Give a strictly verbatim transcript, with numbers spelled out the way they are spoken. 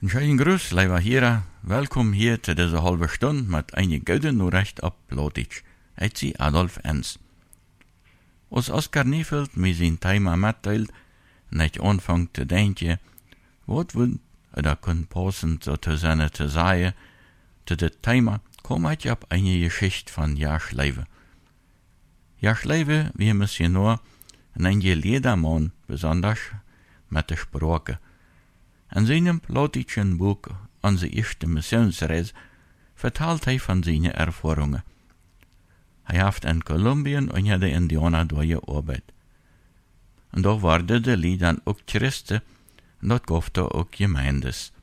Een schönen Gruß, lieber Hierer. Welkom hier zu dieser halben Stunde mit einigen guten Nachrichten ab Lotitsch. Ich sie Adolf Enz. Als Oskar Niefeld mir sein Thema mitteilt, nicht anfängt zu denken, was wird oder kann passend so zu sein zu sagen, zu dem Thema komme ich ab eine Geschichte von Jasch Leive. Jasch Leive, wie müssen nur, und ein jeder Mann besonders mit der Sprache. In seinem lotischen Buch Unsere erste Missionsreise vertelt er von seinen Erfahrungen. Er hat in Kolumbien unter den Indianern durchgearbeitet. Und da waren die Lieder auch Christen und dort gab es auch Gemeindes.